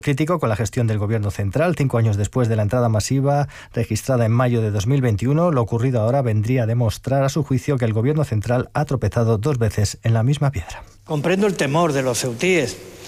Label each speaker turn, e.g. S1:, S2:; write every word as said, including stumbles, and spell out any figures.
S1: Crítico con la gestión del Gobierno central, cinco años después de la entrada masiva registrada en mayo de dos mil veintiuno, lo ocurrido ahora vendría a demostrar a su juicio que el Gobierno central ha tropezado dos veces en la misma piedra.
S2: Comprendo el temor de los ceutíes